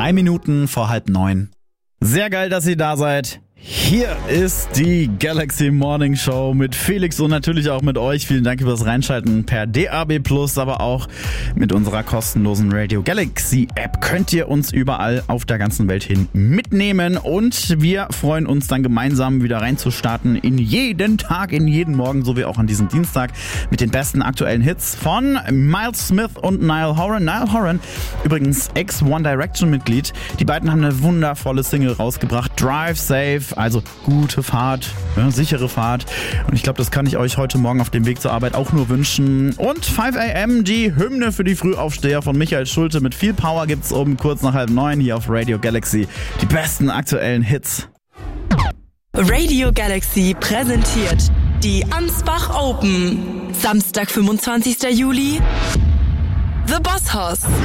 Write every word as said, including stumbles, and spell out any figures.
Drei Minuten vor halb neun. Sehr geil, dass ihr da seid. Hier ist die Galaxy Morning Show mit Felix und natürlich auch mit euch. Vielen Dank fürs Reinschalten per D A B plus, aber auch mit unserer kostenlosen Radio Galaxy App könnt ihr uns überall auf der ganzen Welt hin mitnehmen und wir freuen uns dann gemeinsam wieder reinzustarten in jeden Tag, in jeden Morgen, so wie auch an diesem Dienstag mit den besten aktuellen Hits von Miles Smith und Niall Horan. Niall Horan, übrigens Ex-One Direction Mitglied. Die beiden haben eine wundervolle Single rausgebracht, Drive Safe. Also gute Fahrt, ja, sichere Fahrt. Und ich glaube, das kann ich euch heute Morgen auf dem Weg zur Arbeit auch nur wünschen. Und five a m, die Hymne für die Frühaufsteher von Michael Schulte. Mit viel Power gibt's um kurz nach halb neun hier auf Radio Galaxy. Die besten aktuellen Hits. Radio Galaxy präsentiert die Ansbach Open. Samstag, fünfundzwanzigster Juli. The Boss House.